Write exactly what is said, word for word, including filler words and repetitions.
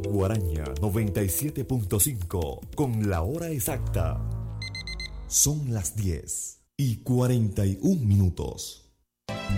Guaraña noventa y siete punto cinco con la hora exacta. Son las diez y cuarenta y un minutos.